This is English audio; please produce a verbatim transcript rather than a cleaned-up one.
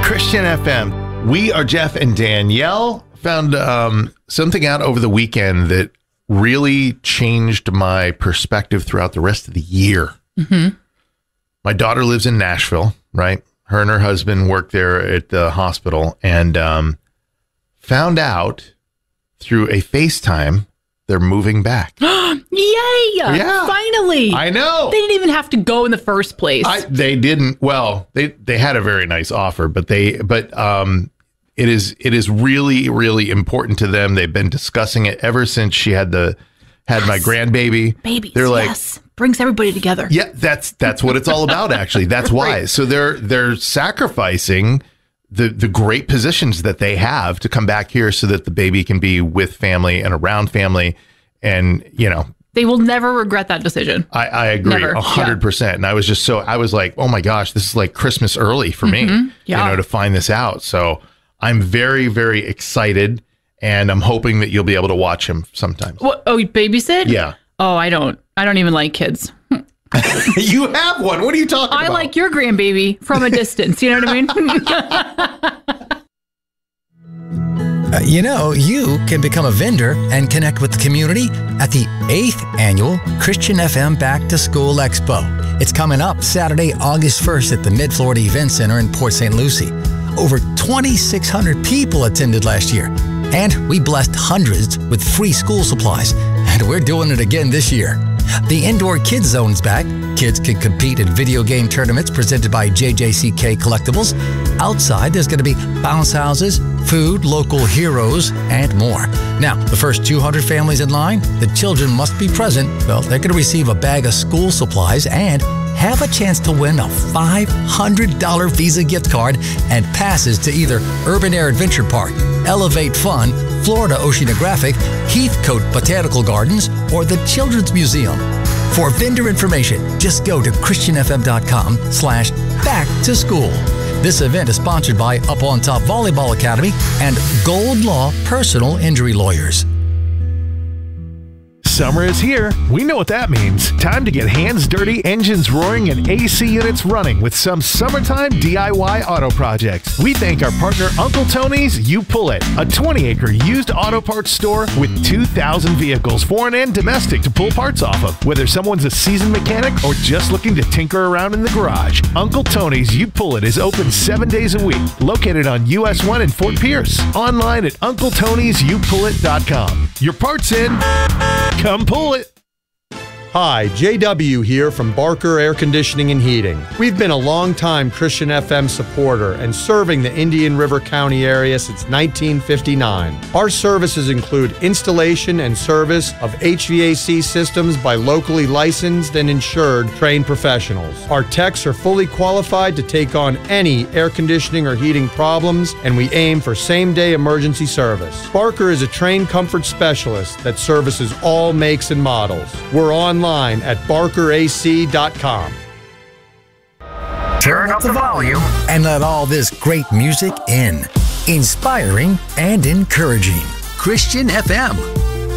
Christian F M. We are Jeff and Danielle. Found um, something out over the weekend that really changed my perspective throughout the rest of the year. Mm-hmm. My daughter lives in Nashville, right? Her and her husband work there at the hospital, and um, found out through a FaceTime they're moving back. Yay! Yeah. Finally! I know. They didn't even have to go in the first place. I, they didn't. Well, they they had a very nice offer, but they but um, it is it is really really important to them. They've been discussing it ever since she had the had yes. my grandbaby. Babies. They're like, yes. Brings everybody together. Yeah, that's that's what it's all about. Actually, that's why. Right. So they're they're sacrificing the the great positions that they have to come back here so that the baby can be with family and around family, and you know. They will never regret that decision. I, I agree a hundred percent. And I was just so, I was like, oh my gosh, this is like Christmas early for me, mm-hmm. yeah. you know, to find this out. So I'm very, very excited, and I'm hoping that you'll be able to watch him sometimes. What, oh, you babysit? Yeah. Oh, I don't, I don't even like kids. You have one. What are you talking I about? I like your grandbaby from a distance. You know what I mean? Uh, you know, you can become a vendor and connect with the community at the eighth Annual Christian F M Back to School Expo. It's coming up Saturday, August first at the Mid-Florida Event Center in Port Saint Lucie. Over twenty-six hundred people attended last year, and we blessed hundreds with free school supplies, and we're doing it again this year. The Indoor Kids Zone's back. Kids can compete in video game tournaments presented by J J C K Collectibles. Outside, there's going to be bounce houses, food, local heroes, and more. Now, the first two hundred families in line, the children must be present. Well, they're going to receive a bag of school supplies and have a chance to win a five hundred dollars Visa gift card and passes to either Urban Air Adventure Park, Elevate Fun, Florida Oceanographic, Heathcote Botanical Gardens, or the Children's Museum. For vendor information, just go to christianfm.com slash back to school. This event is sponsored by Up On Top Volleyball Academy and Gold Law Personal Injury Lawyers. Summer is here. We know what that means. Time to get hands dirty, engines roaring, and A C units running with some summertime D I Y auto projects. We thank our partner Uncle Tony's You Pull It, a twenty acre used auto parts store with two thousand vehicles, foreign and domestic, to pull parts off of. Whether someone's a seasoned mechanic or just looking to tinker around in the garage, Uncle Tony's You Pull It is open seven days a week. Located on U S one in Fort Pierce. Online at uncle tonys you pull it dot com. Your parts in. Come pull it. Hi, J W here from Barker Air Conditioning and Heating. We've been a long-time Christian F M supporter and serving the Indian River County area since nineteen fifty-nine. Our services include installation and service of H V A C systems by locally licensed and insured trained professionals. Our techs are fully qualified to take on any air conditioning or heating problems, and we aim for same-day emergency service. Barker is a trained comfort specialist that services all makes and models. We're on Online at barker A C dot com. Turn up the volume and let all this great music in. Inspiring and encouraging. Christian F M.